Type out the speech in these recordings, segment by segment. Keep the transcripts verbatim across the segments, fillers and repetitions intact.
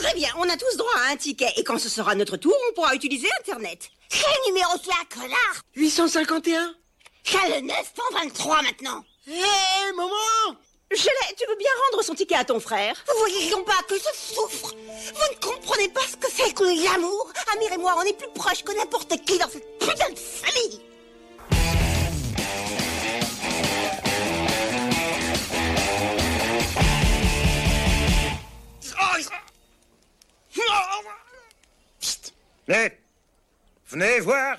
Très bien, on a tous droit à un ticket. Et quand ce sera notre tour, on pourra utiliser Internet. Quel numéro cela, connard? huit cent cinquante et un. Quel le neuf cent vingt-trois maintenant? Hé, hey, maman! Gelée, tu veux bien rendre son ticket à ton frère? Vous voyez donc pas que je souffre? Vous ne comprenez pas ce que c'est que l'amour? Amir et moi, on est plus proches que n'importe qui dans cette putain de famille. Psst. Venez. Venez voir.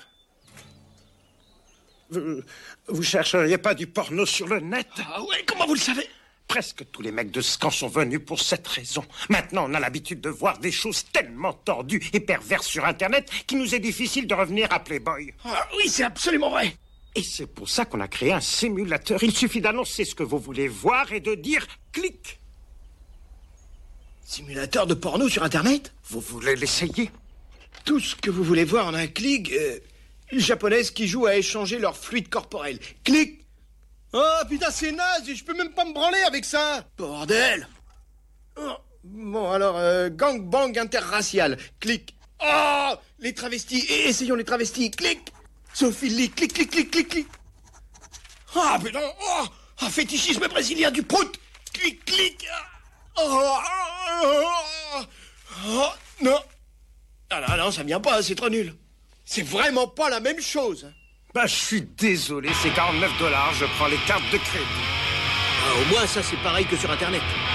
Vous, vous chercheriez pas du porno sur le net? Ah ouais, comment vous le savez? Presque tous les mecs de Scan sont venus pour cette raison. Maintenant, on a l'habitude de voir des choses tellement tordues et perverses sur Internet qu'il nous est difficile de revenir à Playboy. Ah oui, c'est absolument vrai. Et c'est pour ça qu'on a créé un simulateur. Il suffit d'annoncer ce que vous voulez voir et de dire « clic ». Simulateur de porno sur Internet? Vous voulez l'essayer? Tout ce que vous voulez voir en un clic. Euh, japonaises qui jouent à échanger leur fluide corporel. Clic. Oh putain, c'est naze, je peux même pas me branler avec ça. Bordel. Oh, bon alors, euh, gangbang interracial. Clic. Oh, les travestis. Et essayons les travestis. Clic. Zoophilie. Clic, clic, clic, clic, clic. Ah putain. Oh, un fétichisme brésilien du prout. Clic, clic. Oh, oh, oh, oh, non. Ah non, non, ça vient pas, c'est trop nul. C'est vraiment pas la même chose. Bah, je suis désolé, c'est quarante-neuf dollars, je prends les cartes de crédit. Ah, au moins, ça, c'est pareil que sur Internet.